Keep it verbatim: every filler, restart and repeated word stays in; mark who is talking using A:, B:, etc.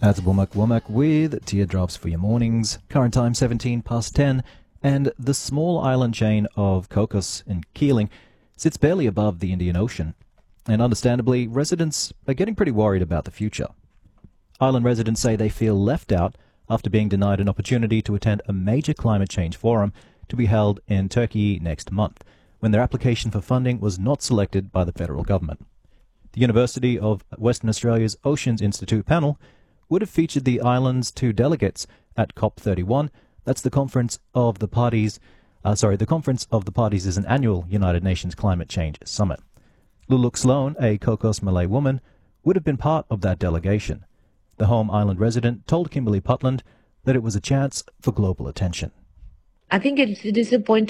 A: That's Womack Womack with Teardrops for Your Mornings. Current time seventeen past ten, and the small island chain of Cocos in Keeling sits barely above the Indian Ocean. And understandably, residents are getting pretty worried about the future. Island residents say they feel left out after being denied an opportunity to attend a major climate change forum to be held in Turkey next month, when their application for funding was not selected by the federal government. The University of Western Australia's Oceans Institute panel would have featured the island's two delegates at COP thirty-one. That's the conference of the parties. Uh, sorry, the conference of the parties is an annual United Nations climate change summit. Luluk Sloan, a Cocos Malay woman, would have been part of that delegation. The home island resident told Kimberly Putland that it was a chance for global attention.
B: I think it's disappointing